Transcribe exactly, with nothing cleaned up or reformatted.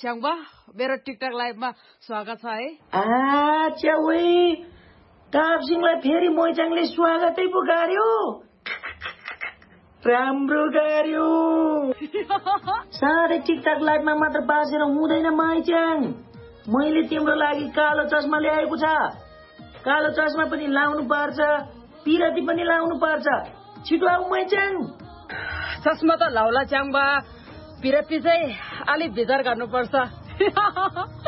च्याङबा मेरो टिकटक लाइभमा स्वागत छ है। आच्छा ओइ तापसिंहलाई फेरि मोइचाङले स्वागतै पो गर्यो। राम्रो गर्यो। साह्रै टिकटक लाइभमा मात्र बाँचेर हुँदैन मोइचाङ। मैले तिम्रो लागि कालो चस्मा ल्याएको छ। कालो चस्मा पनि लाउनु पर्छ, पिरती पनि लाउनु पर्छ। छिटो आऊ मोइचाङ। चस्मा त लाउला च्याङबा, पिरती चाहिँ अलि विचार गर्नुपर्छ।